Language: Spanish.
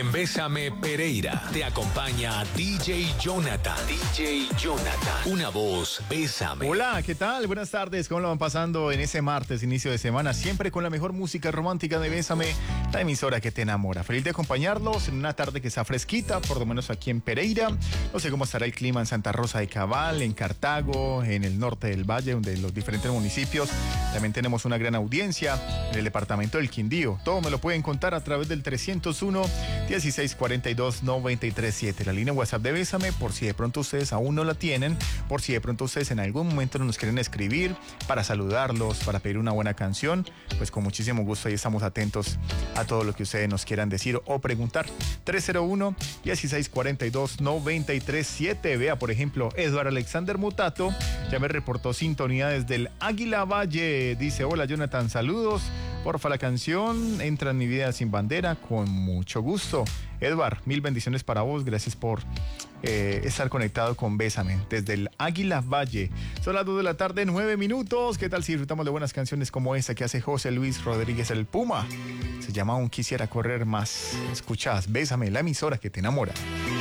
En Bésame Pereira te acompaña DJ Jonathan. DJ Jonathan. Una voz, Bésame. Hola, ¿qué tal? Buenas tardes. ¿Cómo lo van pasando en ese martes, inicio de semana? Siempre con la mejor música romántica de Bésame, la emisora que te enamora. Feliz de acompañarlos en una tarde que está fresquita, por lo menos aquí en Pereira. No sé cómo estará el clima en Santa Rosa de Cabal, en Cartago, en el norte del valle, de los diferentes municipios. También tenemos una gran audiencia en el departamento del Quindío. Todo me lo pueden contar a través del 301-1642-937. La línea WhatsApp de Bésame, por si de pronto ustedes aún no la tienen, por si de pronto ustedes en algún momento nos quieren escribir para saludarlos, para pedir una buena canción, pues con muchísimo gusto ahí estamos atentos a todo lo que ustedes nos quieran decir o preguntar. 301-1642-937. Vea, por ejemplo, Eduardo Alexander Mutato ya me reportó sintonía desde el Águila Valle. Dice: hola Jonathan, saludos. Porfa, la canción Entra en mi vida sin bandera, con mucho gusto. Edward, mil bendiciones para vos. Gracias por estar conectado con Bésame desde el Águila Valle. Son las 2 de la tarde, 9 minutos. ¿Qué tal si disfrutamos de buenas canciones como esta que hace José Luis Rodríguez el Puma? Se llama Aún quisiera correr más. Escuchás Bésame, la emisora que te enamora.